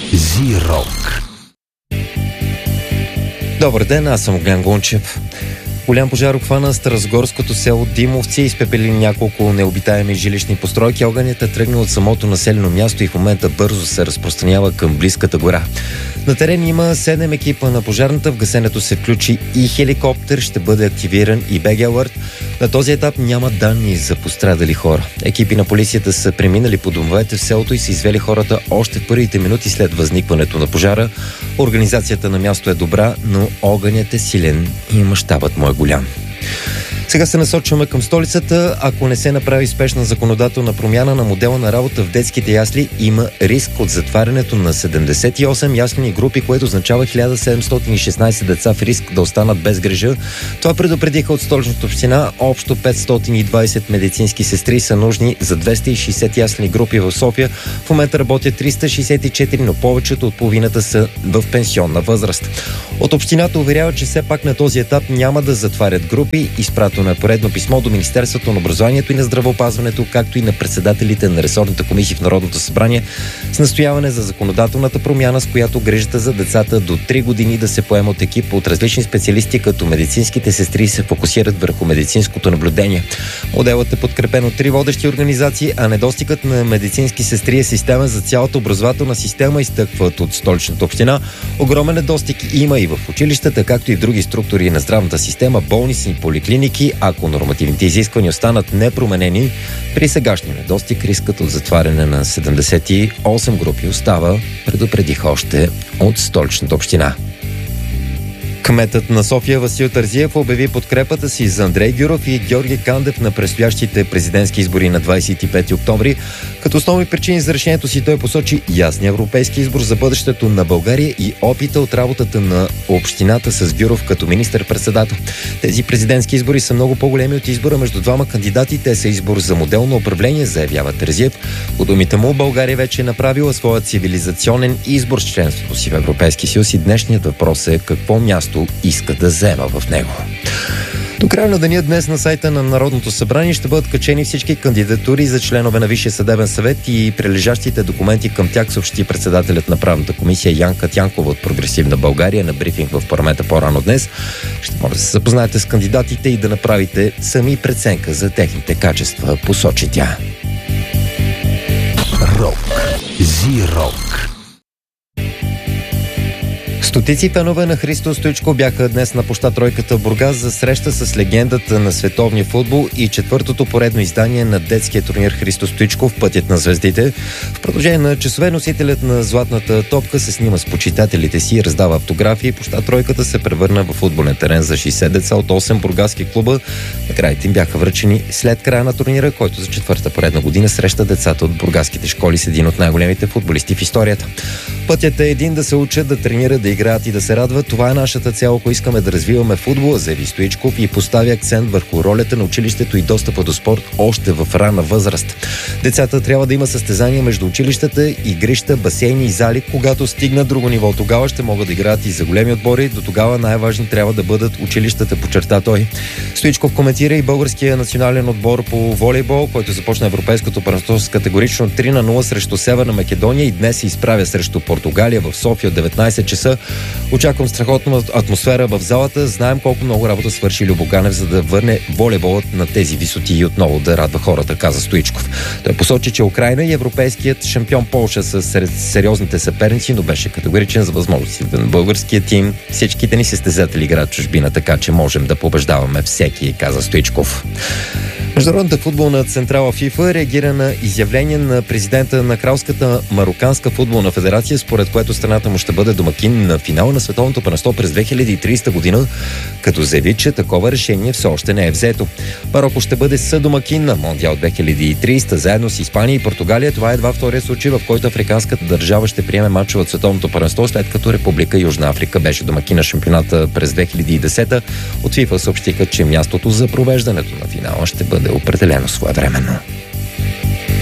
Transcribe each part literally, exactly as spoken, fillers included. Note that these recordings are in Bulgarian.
Зирок. Добър ден, аз съм Огнян Гончев. Голям пожар обхвана старозагорското село Димовци и изпепели няколко необитаеми жилищни постройки. Огънят е тръгнал от самото населено място и в момента бързо се разпространява към близката гора. На терен има седем екипа на пожарната. В гасенето се включи и хеликоптер. Ще бъде активиран и БГ Алърт. На този етап няма данни за пострадали хора. Екипи на полицията са преминали по домовете в селото и са извели хората още в първите минути след възникването на пожара. Организацията на място е добра, но огънят е силен и мащабът му е голям. Сега се насочваме към столицата. Ако не се направи спешна законодателна промяна на модела на работа в детските ясли, има риск от затварянето на седемдесет и осем яслени групи, което означава хиляда седемстотин и шестнадесет деца в риск да останат без грижа. Това предупредиха от Столичната община. Общо петстотин и двадесет медицински сестри са нужни за двеста и шестдесет яслени групи в София. В момента работят триста шестдесет и четири, но повечето от половината са в пенсионна възраст. От общината уверява, че все пак на този етап няма да затварят групи. Изпратено на поредно писмо до Министерството на образованието и на здравеопазването, както и на председателите на ресорната комисия в Народното събрание с настояване за законодателната промяна, с която грижата за децата до три години да се поема от екип от различни специалисти, като медицинските сестри се фокусират върху медицинското наблюдение. Моделът е подкрепен от три водещи организации, а недостигът на медицински сестри е система за цялата образователна система, изтъкват от Столичната община. Огромен недостиг има и в училищата, както и в други структури на здравната система, болници и поликлиники. Ако нормативните изисквания останат непроменени, при сегашния недостиг рискът от затваряне на седемдесет и осем групи остава, предупредиха още от Столичната община. Кметът на София Васил Терзиев обяви подкрепата си за Андрей Гюров и Георги Кандев на предстоящите президентски избори на двадесет и пети октомври. Като основни причини за решението си той посочи ясния европейски избор за бъдещето на България и опита от работата на общината с Гюров като министър-председател. Тези президентски избори са много по-големи от избора между двама кандидати. Те са избор за модел на управление, заявява Терзиев. По думите му, България вече е направила своя цивилизационен избор с членството си в Европейския съюз и днешният въпрос е какво място иска да взема в него. До края на деня днес на сайта на Народното събрание ще бъдат качени всички кандидатури за членове на Висшия съдебен съвет и прилежащите документи към тях, съобщи председателят на правната комисия Янка Тянкова от Прогресивна България на брифинг в парламента по-рано днес. Ще може да се запознаете с кандидатите и да направите сами преценка за техните качества, посочи тя. Рок. Зирок. Стотици фенове на Христо Стоичков бяха днес на площад Тройката в Бургас за среща с легендата на световния футбол и четвъртото поредно издание на детския турнир Христо Стоичков Пътят на звездите. В продължение на часове носителят на златната топка се снима с почитателите си и раздава автографии. Площад Тройката се превърна в футболен терен за шейсет деца от осем бургаски клуба. Наградите им бяха връчени след края на турнира, който за четвърта поредна година среща децата от бургаските школи с един от най-големите футболисти в историята. Пътят е един: да се учат, да тренират, да играят и да се радват. Това е нашата цел, ако искаме да развиваме футбола, заяви Стоичков и поставя акцент върху ролята на училището и достъпа до спорт още в ранна възраст. Децата трябва да има състезания между училищата, игрища, басейни и зали. Когато стигнат друго ниво, тогава ще могат да играят и за големи отбори. До тогава най-важни трябва да бъдат училищата, подчерта той. Стоичков коментира и българския национален отбор по волейбол, който започна европейското първенство с категорично три на нула срещу Северна Македония и днес се изправя срещу Португалия в София от деветнадесет часа. Очаквам страхотна атмосфера в залата. Знаем колко много работа свърши Любо Ганев, за да върне волейболът на тези висоти и отново да радва хората, каза Стоичков. Той посочи, че Украйна и европейският шампион Полша са сред сериозните съперници, но беше категоричен за възможностите на българския тим. Всичките ни състезатели играят в чужбина, така че можем да побеждаваме всеки, каза Стоичков. Международната футболна централа ФИФА реагира на изявление на президента на Кралската мароканска футболна федерация, според което страната му ще бъде домакин на финала на световното първенство през две хиляди и тридесета година, като заяви, че такова решение все още не е взето. Мароко ще бъде съдомакин на Мондиал две хиляди и тридесета заедно с Испания и Португалия. Това е едва втория случай, в който африканската държава ще приеме мачове от световното първенство, след като Република Южна Африка беше домакин на шампионата през две хиляди и десета. От ФИФА съобщиха, че мястото за провеждането на финала ще бъде определено своевременно.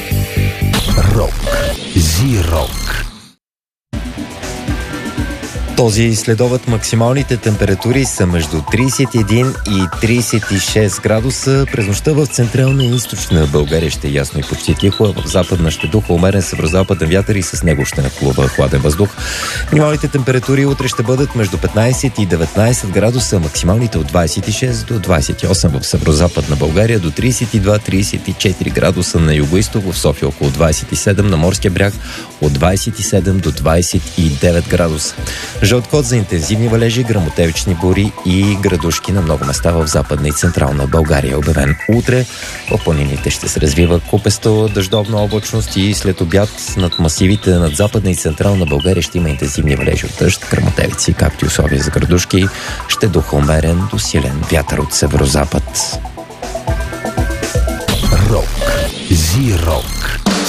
Рок. Зирок. Този следобед максималните температури са между трийсет и един и трийсет и шест градуса. През нощта в централна и източна България ще е ясно и почти тихо, а в западна ще духа умерен северозападен вятър и с него ще нахлува хладен въздух. Минималните температури утре ще бъдат между петнайсет и деветнайсет градуса, максималните от двайсет и шест до двайсет и осем в северозападна България, до трийсет и два до трийсет и четири градуса на югоизток, в София около двайсет и седем, на морския бряг от двайсет и седем до двайсет и девет градуса. Жълт код за интензивни валежи, гръмотевични бури и градушки на много места в западна и централна България е обявен. Утре по планините ще се развива купесто дъждовна облачност и след обяд над масивите над западна и централна България ще има интензивни валежи от дъжд, гръмотевици, както и условия за градушки. Ще духа умерен до силен вятър от северозапад. Рок. Зи-рок.